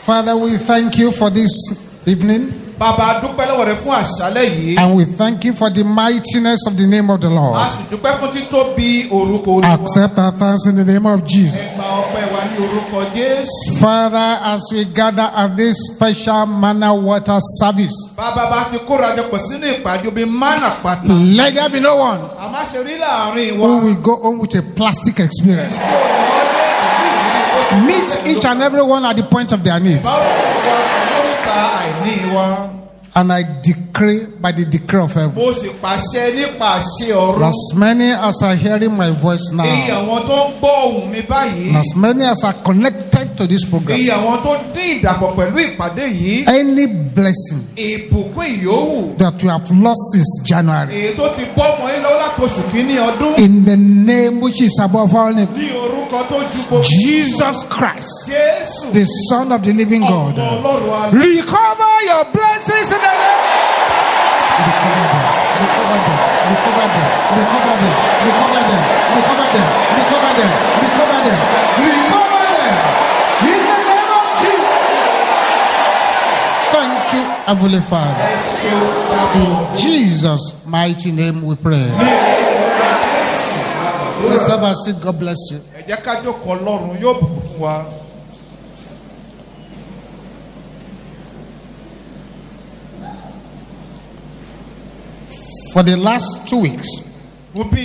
Father, we thank you for this evening. Bàbá dúpẹ́ lọ́wọ́ rẹ fún àṣálẹ́ yìí. And we thank you for the mightiness of the name of the Lord. A sì dúpẹ́ fún títóbi orúkọ Olúwa. Accept our thanks in the name of Jesus. Ẹ gba ọpẹ́ wa ní orúkọ Jésù. Father, as we gather at this special manna water service, Bàbá bá ti kóra jọ pọ̀ sínú ìpàdé omi mánà pàtàkì. let there be no one A máa ṣe rí láàrin wa. who will go home with a plastic experience. Meet each and every one at the point of their needs. And I decree by the decree of heaven, Mo sì pàṣẹ nípa àṣẹ ọ̀rọ̀. as many as are hearing my voice now, Èyí àwọn tó ń gbọ́ ohùn mi báyìí. and as many as are connected to this program, Èyí àwọn tó dín ìdàpọ̀ pẹ̀lú ìpàdé yìí. any blessing Ìbùkún ìyówù. that you have lost since January, Èyí tó ti bọ́ ọmọ yín lọ́wọ́ láti oṣù kìíní ọdún. in the name which is above all names, Ní orúkọ tó ju gbogbo. Jesus Christ, Jésù. the Son of the living God, Ọmọ Ọlọ́run alẹ́. recover your blessings in the name. Recover them. In the name of Jesus. Thank you, Heavenly Father. In Jesus' mighty name we pray. Please have a seat. God bless you. Ẹ jẹ́ ká jókòó Ọlọ́run yóò bùkún fún wa. For the last 2 weeks, Fún bí